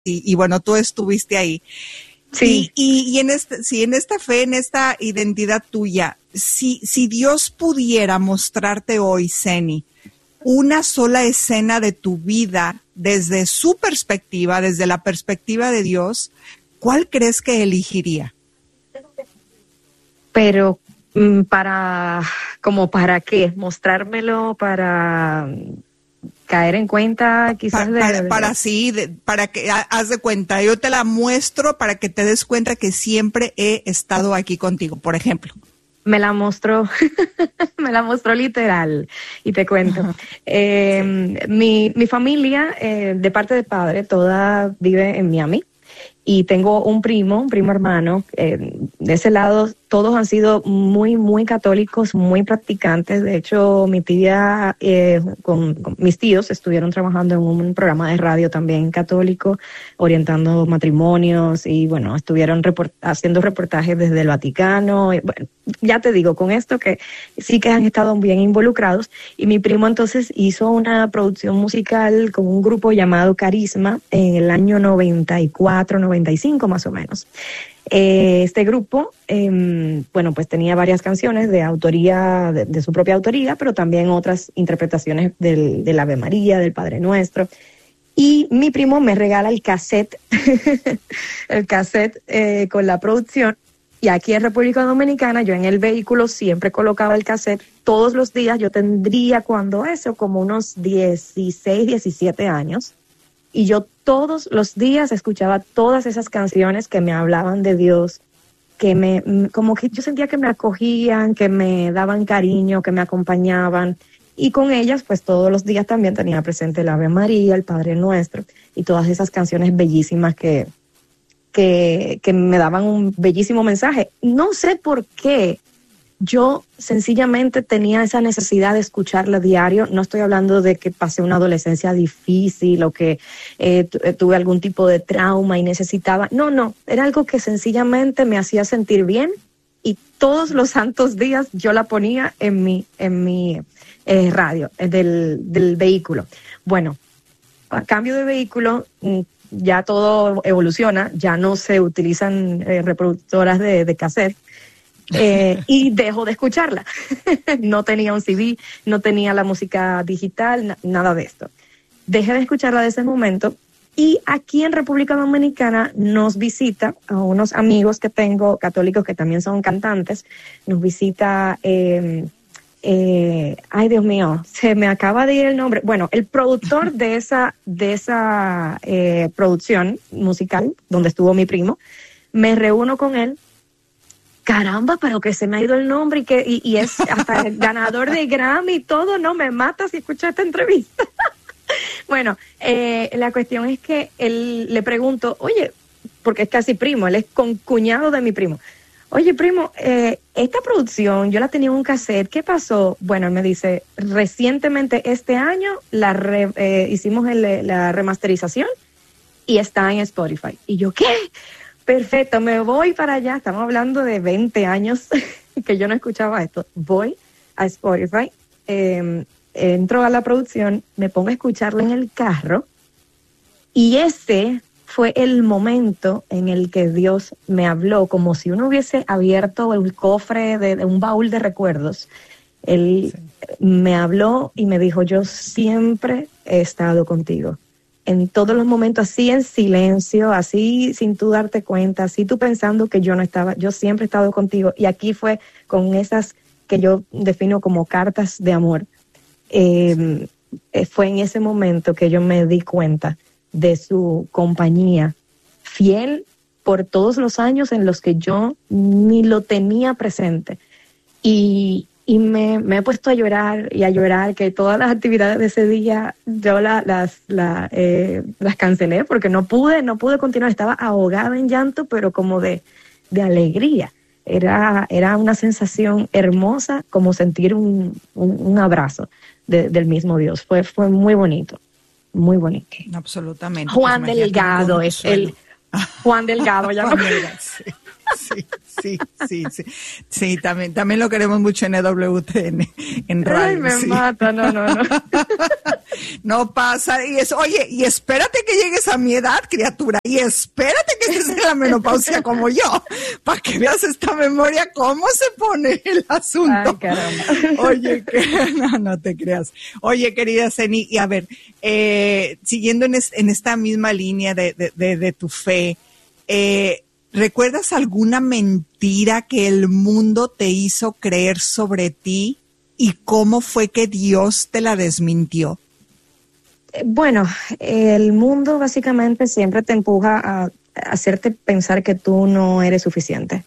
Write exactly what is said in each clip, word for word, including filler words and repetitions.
y, y bueno, tú estuviste ahí. Sí. Y, y, y en este, sí, en esta fe, en esta identidad tuya, si, si Dios pudiera mostrarte hoy, Zeni, una sola escena de tu vida desde su perspectiva, desde la perspectiva de Dios, ¿cuál crees que elegiría? Pero para, como para qué, mostrármelo para caer en cuenta, quizás para, de, para, para sí, de, para que haz de cuenta, yo te la muestro para que te des cuenta que siempre he estado aquí contigo, por ejemplo. Me la mostró, me la mostró literal, y te cuento. Uh-huh. Eh, sí. mi, mi familia, eh, de parte de padre, toda vive en Miami. Y tengo un primo, un primo hermano, eh, de ese lado todos han sido muy, muy católicos, muy practicantes. De hecho, mi tía, eh, con, con mis tíos estuvieron trabajando en un programa de radio también católico, orientando matrimonios y bueno, estuvieron report- haciendo reportajes desde el Vaticano. Y, bueno, ya te digo, con esto que sí que han estado bien involucrados. Y mi primo entonces hizo una producción musical con un grupo llamado Carisma en el año noventa y cuatro, noventa y cinco más o menos. Eh, este grupo, eh, bueno, pues tenía varias canciones de autoría, de, de su propia autoría, pero también otras interpretaciones del, del Ave María, del Padre Nuestro. Y mi primo me regala el cassette, el cassette eh, con la producción. Y aquí en República Dominicana, yo en el vehículo siempre colocaba el cassette todos los días. Yo tendría, cuando eso, como unos dieciséis, diecisiete años. Y yo todos los días escuchaba todas esas canciones que me hablaban de Dios, que me, como que yo sentía que me acogían, que me daban cariño, que me acompañaban. Y con ellas, pues todos los días también tenía presente el Ave María, el Padre Nuestro, y todas esas canciones bellísimas que, que, que me daban un bellísimo mensaje. No sé por qué. Yo sencillamente tenía esa necesidad de escucharla diario. No estoy hablando de que pasé una adolescencia difícil o que eh, tuve algún tipo de trauma y necesitaba. No, no, era algo que sencillamente me hacía sentir bien y todos los santos días yo la ponía en mi, en mi eh, radio eh, del, del vehículo. Bueno, a cambio de vehículo, ya todo evoluciona, ya no se utilizan eh, reproductoras de, de cassette. Eh, y dejo de escucharla. No tenía un C D, no tenía la música digital, na- nada de esto. Dejé de escucharla desde ese momento y aquí en República Dominicana nos visita a unos amigos que tengo católicos que también son cantantes. Nos visita, eh, eh, ay Dios mío, se me acaba de ir el nombre. Bueno, el productor de esa, de esa eh, producción musical donde estuvo mi primo, me reúno con él. Caramba, pero que se me ha ido el nombre y que y, y es hasta el ganador de Grammy y todo, no me mata si escucho esta entrevista. Bueno, eh, la cuestión es que él le pregunto, oye, porque es casi primo, él es concuñado de mi primo. Oye, primo, eh, esta producción yo la tenía en un cassette, ¿qué pasó? Bueno, él me dice, recientemente este año la re, eh, hicimos el, la remasterización y está en Spotify. Y yo, ¿qué? Perfecto, me voy para allá. Estamos hablando de veinte años que yo no escuchaba esto. Voy a Spotify, eh, entro a la producción, me pongo a escucharla en el carro y ese fue el momento en el que Dios me habló, como si uno hubiese abierto el cofre de, de un baúl de recuerdos. Él sí. me habló y me dijo, yo siempre he estado contigo. En todos los momentos, así en silencio, así sin tú darte cuenta, así tú pensando que yo no estaba, yo siempre he estado contigo. Y aquí fue con esas que yo defino como cartas de amor. Eh, fue en ese momento que yo me di cuenta de su compañía fiel por todos los años en los que yo ni lo tenía presente. Y Y me, me he puesto a llorar y a llorar, que todas las actividades de ese día yo la, las, la, eh, las cancelé porque no pude, no pude continuar. Estaba ahogada en llanto, pero como de, de alegría. Era, era una sensación hermosa, como sentir un, un, un abrazo de, del mismo Dios. Fue, fue muy bonito, muy bonito. Absolutamente. Juan pues Delgado es el... Juan Delgado, ya Juan no. Delgado, sí, sí, Sí, sí, sí. Sí, también, también lo queremos mucho en E W T N, en radio. Ay, me sí. mata, no, no, no. No pasa, y es, oye, y espérate que llegues a mi edad, criatura, y espérate que estés en la menopausia como yo, para que veas esta memoria, cómo se pone el asunto. Ay, caramba. Oye, que, no, no te creas. Oye, querida Zeni, y a ver, eh, siguiendo en, es, en esta misma línea de, de, de, de tu fe, eh, ¿recuerdas alguna mentira que el mundo te hizo creer sobre ti y cómo fue que Dios te la desmintió? Bueno, el mundo básicamente siempre te empuja a hacerte pensar que tú no eres suficiente.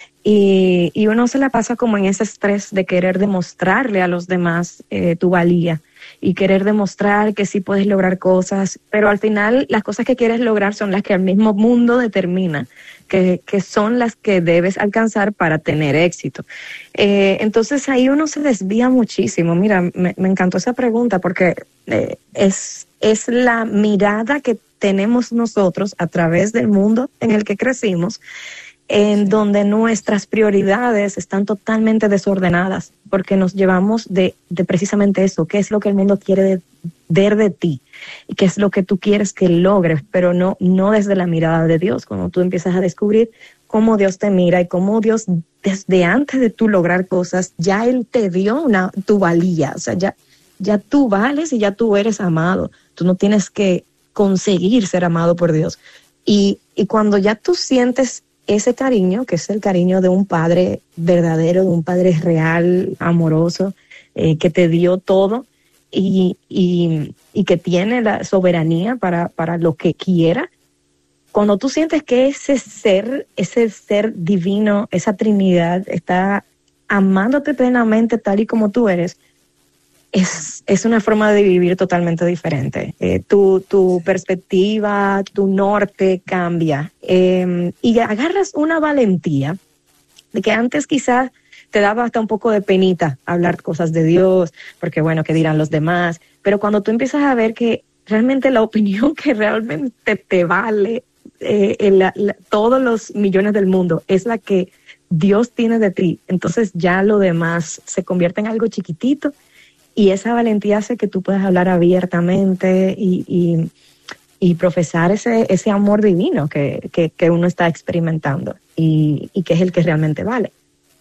Y, y uno se la pasa como en ese estrés de querer demostrarle a los demás eh, tu valía y querer demostrar que sí puedes lograr cosas, pero al final las cosas que quieres lograr son las que el mismo mundo determina, que, que son las que debes alcanzar para tener éxito. Eh, entonces ahí uno se desvía muchísimo. Mira, me, me encantó esa pregunta porque eh, es, es la mirada que tenemos nosotros a través del mundo en el que crecimos, en donde nuestras prioridades están totalmente desordenadas, porque nos llevamos de, de precisamente eso, qué es lo que el mundo quiere de, ver de ti, y qué es lo que tú quieres que logres, pero no, no desde la mirada de Dios. Cuando tú empiezas a descubrir cómo Dios te mira y cómo Dios, desde antes de tú lograr cosas, ya Él te dio una, tu valía, o sea, ya, ya tú vales y ya tú eres amado. Tú no tienes que conseguir ser amado por Dios. Y, y cuando ya tú sientes ese cariño, que es el cariño de un padre verdadero, de un padre real, amoroso, eh, que te dio todo y, y, y que tiene la soberanía para, para lo que quiera, cuando tú sientes que ese ser, ese ser divino, esa Trinidad está amándote plenamente tal y como tú eres, es, es una forma de vivir totalmente diferente. Eh, tu, tu perspectiva, tu norte cambia. Eh, y agarras una valentía de que antes quizás te daba hasta un poco de penita hablar cosas de Dios, porque bueno, ¿qué dirán los demás? Pero cuando tú empiezas a ver que realmente la opinión que realmente te vale eh, la, la, todos los millones del mundo es la que Dios tiene de ti, entonces ya lo demás se convierte en algo chiquitito. Y esa valentía hace que tú puedas hablar abiertamente y, y, y profesar ese, ese amor divino que, que, que uno está experimentando y, y que es el que realmente vale.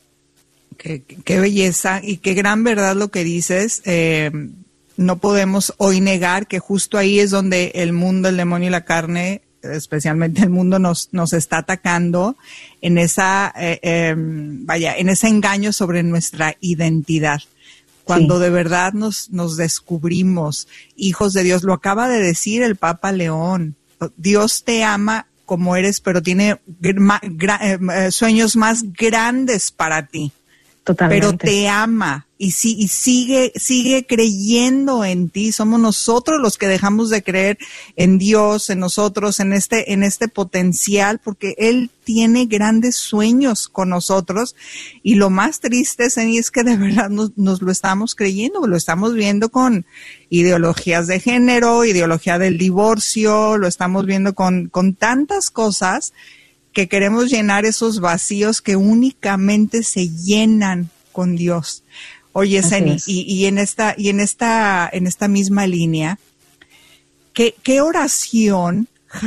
Qué, qué belleza y qué gran verdad lo que dices. Eh, no podemos hoy negar que justo ahí es donde el mundo, el demonio y la carne, especialmente el mundo, nos, nos está atacando en esa, eh, eh, vaya, en ese engaño sobre nuestra identidad. Cuando sí. de verdad nos, nos descubrimos hijos de Dios. Lo acaba de decir el Papa León. Dios te ama como eres, pero tiene gra, gra, eh, sueños más grandes para ti. Totalmente. Pero te ama y, sí, y sigue, sigue creyendo en ti. Somos nosotros los que dejamos de creer en Dios, en nosotros, en este, en este potencial, porque Él tiene grandes sueños con nosotros. Y lo más triste, Zeni, es que de verdad nos, nos lo estamos creyendo, lo estamos viendo con ideologías de género, ideología del divorcio, lo estamos viendo con, con tantas cosas que queremos llenar esos vacíos que únicamente se llenan con Dios. Oye, Zeni, y, y en esta, y en esta, en esta misma línea, ¿qué, qué oración,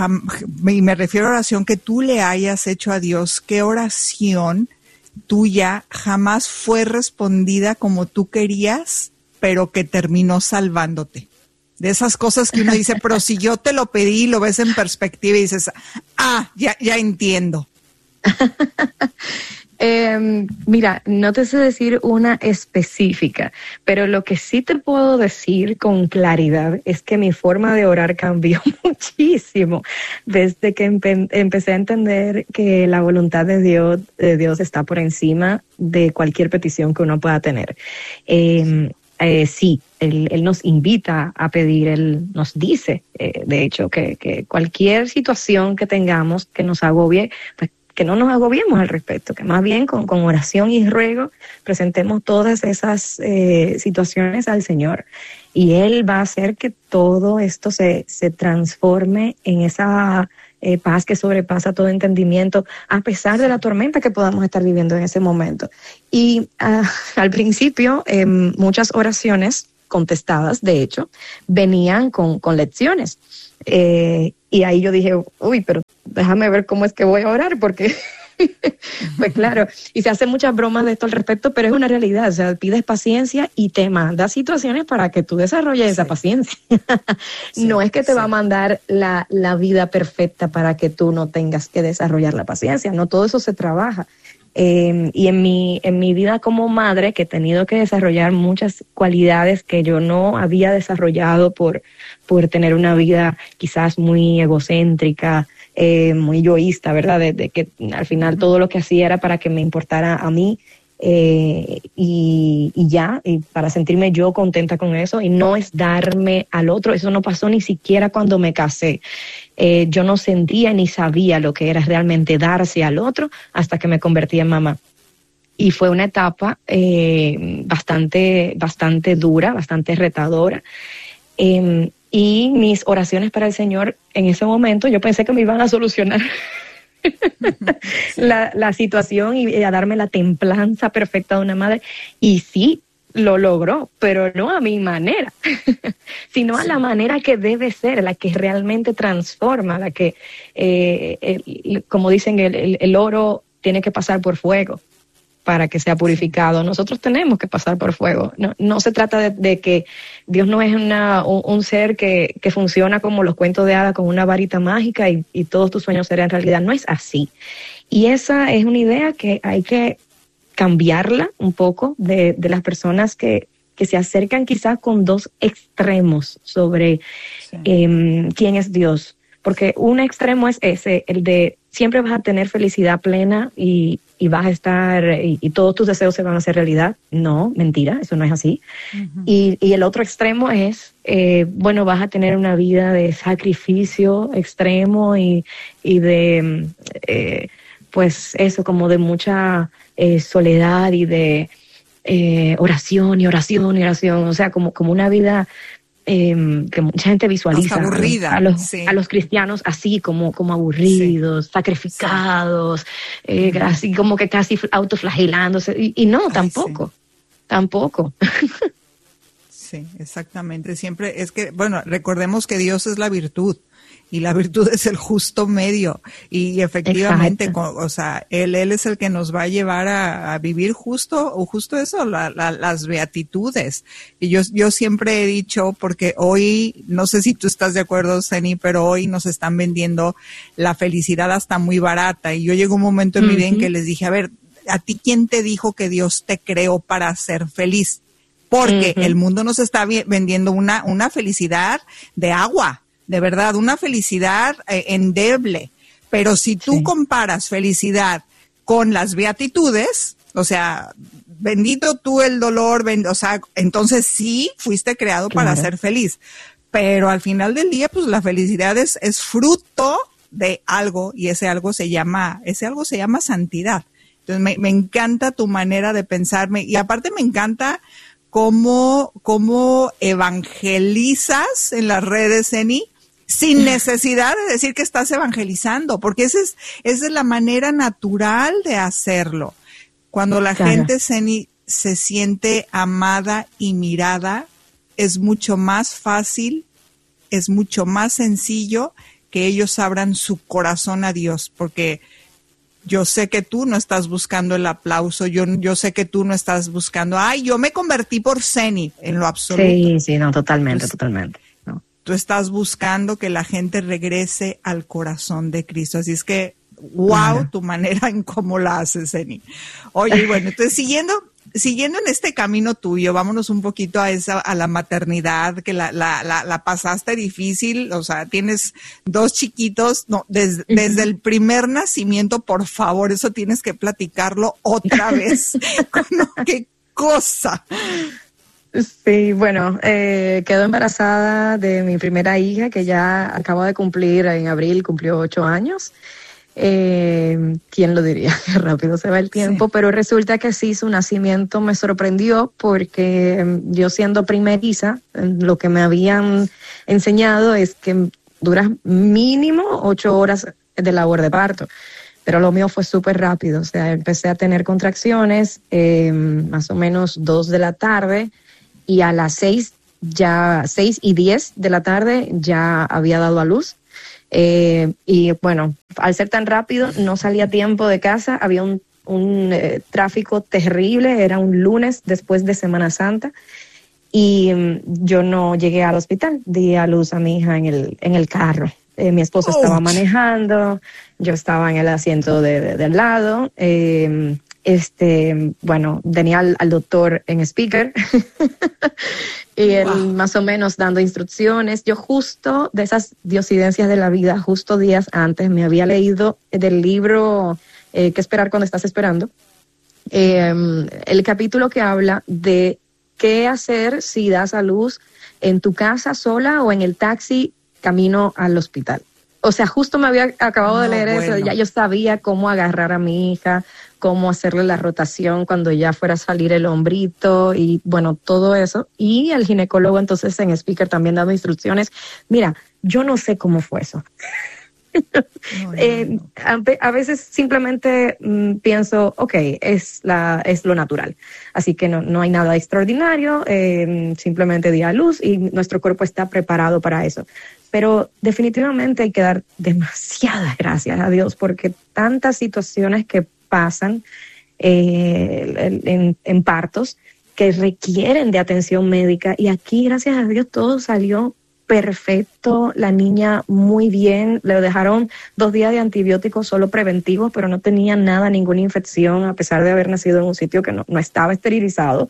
y me refiero a oración que tú le hayas hecho a Dios, qué oración tuya jamás fue respondida como tú querías, pero que terminó salvándote? De esas cosas que uno dice, pero si yo te lo pedí, lo ves en perspectiva y dices, ah, ya, ya entiendo. eh, mira, no te sé decir una específica, pero lo que sí te puedo decir con claridad es que mi forma de orar cambió muchísimo desde que empe- empecé a entender que la voluntad de Dios, de Dios está por encima de cualquier petición que uno pueda tener. Eh, Eh, sí, él, él nos invita a pedir, Él nos dice, eh, de hecho, que, que cualquier situación que tengamos que nos agobie, pues que no nos agobiemos al respecto, que más bien con, con oración y ruego presentemos todas esas eh, situaciones al Señor. Y Él va a hacer que todo esto se, se transforme en esa, eh, paz que sobrepasa todo entendimiento, a pesar de la tormenta que podamos estar viviendo en ese momento. Y uh, al principio, eh, muchas oraciones contestadas, de hecho, venían con, con lecciones. Eh, y ahí yo dije, uy, pero déjame ver cómo es que voy a orar, porque... Pues claro, y se hacen muchas bromas de esto al respecto, pero es una realidad. O sea, pides paciencia y te manda situaciones para que tú desarrolles sí. esa paciencia. Sí, no es que te sí. va a mandar la, la vida perfecta para que tú no tengas que desarrollar la paciencia, no, todo eso se trabaja. Eh, y en mi, en mi vida como madre, que he tenido que desarrollar muchas cualidades que yo no había desarrollado por, por tener una vida quizás muy egocéntrica, eh, muy egoísta, ¿verdad? De, de que al final todo lo que hacía era para que me importara a mí, eh, y, y ya, y para sentirme yo contenta con eso, y no es darme al otro. Eso no pasó ni siquiera cuando me casé. Eh, yo no sentía ni sabía lo que era realmente darse al otro hasta que me convertí en mamá. Y fue una etapa eh, bastante, bastante dura, bastante retadora. Eh, y mis oraciones para el Señor en ese momento, yo pensé que me iban a solucionar la, la situación y a darme la templanza perfecta de una madre. Y sí, lo logró, pero no a mi manera, sino a la manera que debe ser, la que realmente transforma, la que, eh, el, como dicen, el, el, el oro tiene que pasar por fuego para que sea purificado. Nosotros tenemos que pasar por fuego. No, no se trata de, de que Dios no es una, un, un ser que, que funciona como los cuentos de hadas con una varita mágica y, y todos tus sueños serán realidad. No es así. Y esa es una idea que hay que cambiarla un poco de, de las personas que, que se acercan quizás con dos extremos sobre sí. eh, quién es Dios. Porque un extremo es ese, el de siempre vas a tener felicidad plena y, y vas a estar, y, y todos tus deseos se van a hacer realidad. No, mentira, eso no es así. Uh-huh. Y, y el otro extremo es, eh, bueno, vas a tener una vida de sacrificio extremo y, y de, eh, pues eso, como de mucha eh, soledad y de eh, oración y oración y oración. O sea, como, como una vida... Eh, que mucha gente visualiza aburrida, a, los, sí. a los cristianos así como, como aburridos, sí. sacrificados, sí. eh, uh-huh. así como que casi autoflagelándose, y, y no, Ay, tampoco, sí. tampoco. Sí, exactamente, siempre es que, bueno, recordemos que Dios es la virtud, y la virtud es el justo medio, y efectivamente, con, o sea, él, él es el que nos va a llevar a, a vivir justo, o justo eso, la, la, las beatitudes. Y yo, yo siempre he dicho, porque hoy, no sé si tú estás de acuerdo, Zeni, pero hoy nos están vendiendo la felicidad hasta muy barata, y yo llegó un momento en uh-huh. mi vida en que les dije, a ver, ¿a ti quién te dijo que Dios te creó para ser feliz? Porque uh-huh. el mundo nos está vendiendo una, una felicidad de agua. De verdad, una felicidad eh, endeble. Pero si tú sí. comparas felicidad con las beatitudes, o sea, bendito tú el dolor, bend- o sea, entonces sí fuiste creado claro. para ser feliz. Pero al final del día, pues la felicidad es, es fruto de algo, y ese algo se llama, ese algo se llama santidad. Entonces me, me encanta tu manera de pensarme, y aparte me encanta cómo, cómo evangelizas en las redes, Zeni, sin necesidad de decir que estás evangelizando, porque esa es, esa es la manera natural de hacerlo. Cuando la claro. gente, Zeni, se siente amada y mirada, es mucho más fácil, es mucho más sencillo que ellos abran su corazón a Dios, porque yo sé que tú no estás buscando el aplauso, yo, yo sé que tú no estás buscando, ay, yo me convertí por Zeni, en lo absoluto. Sí, sí, no, totalmente, Entonces, totalmente. No. Tú estás buscando que la gente regrese al corazón de Cristo, así es que, wow, claro. tu manera en cómo la haces, Zeni. Oye, bueno, entonces siguiendo... Siguiendo en este camino tuyo, vámonos un poquito a esa, a la maternidad, que la, la, la, la pasaste difícil, o sea, tienes dos chiquitos, no, des, uh-huh. desde el primer nacimiento, por favor, eso tienes que platicarlo otra vez. ¿Cómo, qué cosa? Sí, bueno, eh, quedo embarazada de mi primera hija, que ya acaba de cumplir, en abril cumplió ocho años. Eh, ¿Quién lo diría? Qué rápido se va el tiempo, sí. Pero resulta que sí, su nacimiento me sorprendió porque yo siendo primeriza, lo que me habían enseñado es que duras mínimo ocho horas de labor de parto. Pero lo mío fue súper rápido, o sea, empecé a tener contracciones eh, más o menos dos de la tarde y a las seis, ya seis y diez de la tarde ya había dado a luz. Eh, y bueno, al ser tan rápido no salía a tiempo de casa, había un, un eh, tráfico terrible, era un lunes después de Semana Santa y um, yo no llegué al hospital, di a luz a mi hija en el, en el carro. Eh, mi esposo oh. estaba manejando, yo estaba en el asiento de, de, de al lado, eh, este, bueno, tenía al, al doctor en speaker y él wow. más o menos dando instrucciones. Yo justo de esas diosidencias de la vida, justo días antes me había leído del libro eh, ¿Qué esperar cuando estás esperando? Eh, el capítulo que habla de qué hacer si das a luz en tu casa sola o en el taxi camino al hospital. O sea, justo me había acabado no, de leer bueno. eso, ya yo sabía cómo agarrar a mi hija, cómo hacerle la rotación cuando ya fuera a salir el hombrito y bueno, todo eso. Y el ginecólogo entonces en speaker también dando instrucciones. Mira, yo no sé cómo fue eso. No, no, eh, no. A, a veces simplemente mm, pienso, ok, es, la, es lo natural. Así que no, no hay nada extraordinario, eh, simplemente di a luz y nuestro cuerpo está preparado para eso. Pero definitivamente hay que dar demasiadas gracias a Dios porque tantas situaciones que pasan eh, en, en partos que requieren de atención médica y aquí, gracias a Dios, todo salió perfecto, la niña muy bien, le dejaron dos días de antibióticos solo preventivos, pero no tenía nada, ninguna infección, a pesar de haber nacido en un sitio que no, no estaba esterilizado.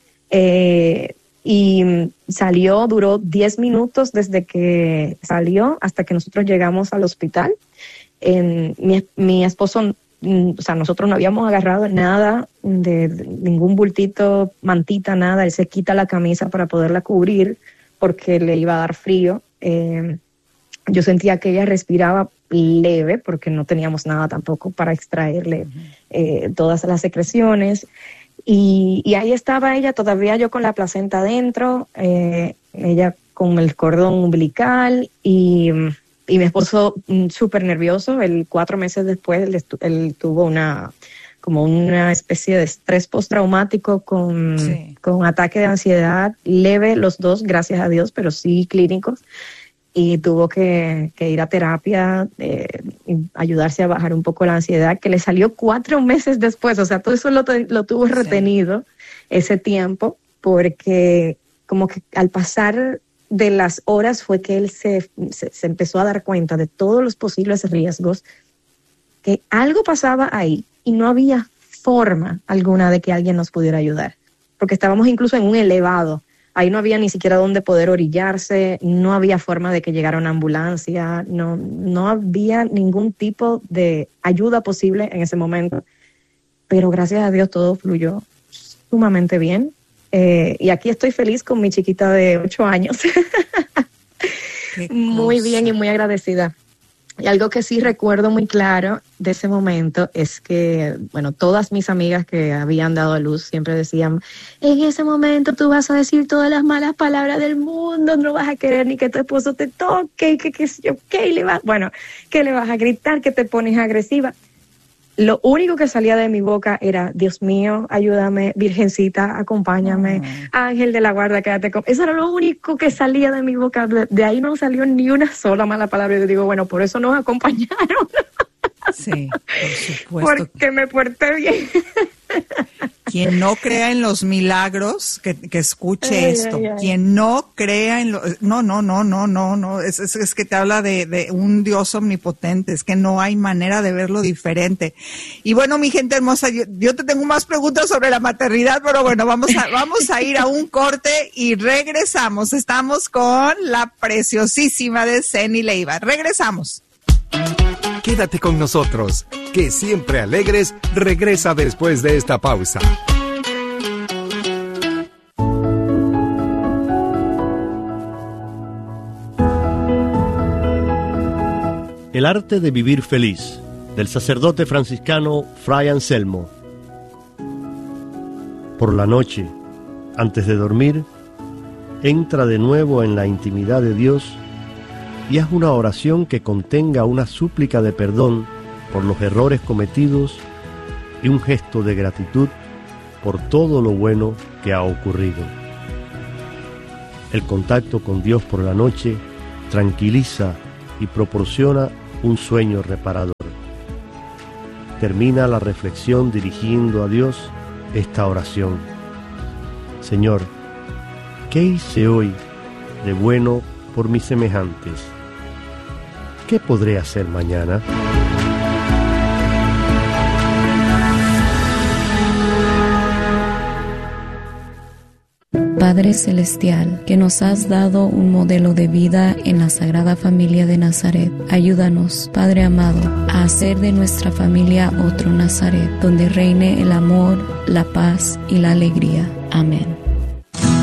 Eh, y salió, duró diez minutos desde que salió hasta que nosotros llegamos al hospital. En, mi, mi esposo, o sea, nosotros no habíamos agarrado nada, de, de ningún bultito, mantita, nada, él se quita la camisa para poderla cubrir, porque le iba a dar frío. Eh, yo sentía que ella respiraba leve porque no teníamos nada tampoco para extraerle eh, todas las secreciones. Y, y ahí estaba ella, todavía yo con la placenta adentro, eh, ella con el cordón umbilical y, y mi esposo súper nervioso. Él cuatro meses después él, él tuvo una... como una especie de estrés postraumático con, sí. con ataque de ansiedad leve, los dos, gracias a Dios, pero sí clínicos, y tuvo que, que ir a terapia, eh, ayudarse a bajar un poco la ansiedad, que le salió cuatro meses después, o sea, todo eso lo, lo tuvo retenido sí. ese tiempo, porque como que al pasar de las horas fue que él se, se, se empezó a dar cuenta de todos los posibles riesgos, que algo pasaba ahí, y no había forma alguna de que alguien nos pudiera ayudar, porque estábamos incluso en un elevado, ahí no había ni siquiera dónde poder orillarse, no había forma de que llegara una ambulancia, no, no había ningún tipo de ayuda posible en ese momento, pero gracias a Dios todo fluyó sumamente bien, eh, y aquí estoy feliz con mi chiquita de ocho años, muy bien y muy agradecida. Y algo que sí recuerdo muy claro de ese momento es que, bueno, todas mis amigas que habían dado a luz siempre decían, en ese momento tú vas a decir todas las malas palabras del mundo, no vas a querer ni que tu esposo te toque, que qué sé yo, qué le vas, bueno, que le vas a gritar, que te pones agresiva. Lo único que salía de mi boca era, Dios mío, ayúdame, Virgencita, acompáñame, oh. Ángel de la guarda, quédate con... Eso era lo único que salía de mi boca. De, de ahí no salió ni una sola mala palabra. Yo digo, bueno, por eso nos acompañaron. Sí, por supuesto. Porque me porté bien. Quien no crea en los milagros, que, que escuche ay, esto. Ay, ay. Quien no crea en los... No, no, no, no, no, no. Es, es, es que te habla de, de un Dios omnipotente. Es que no hay manera de verlo diferente. Y bueno, mi gente hermosa, yo, yo te tengo más preguntas sobre la maternidad, pero bueno, vamos a, vamos a ir a un corte y regresamos. Estamos con la preciosísima de Zeny Leiva. Regresamos. Quédate con nosotros, que Siempre Alegres regresa después de esta pausa. El arte de vivir feliz, del sacerdote franciscano Fray Anselmo. Por la noche, antes de dormir, entra de nuevo en la intimidad de Dios y haz una oración que contenga una súplica de perdón por los errores cometidos y un gesto de gratitud por todo lo bueno que ha ocurrido. El contacto con Dios por la noche tranquiliza y proporciona un sueño reparador. Termina la reflexión dirigiendo a Dios esta oración: Señor, ¿qué hice hoy de bueno por mis semejantes? ¿Qué podré hacer mañana? Padre Celestial, que nos has dado un modelo de vida en la Sagrada Familia de Nazaret, ayúdanos, Padre amado, a hacer de nuestra familia otro Nazaret, donde reine el amor, la paz y la alegría. Amén.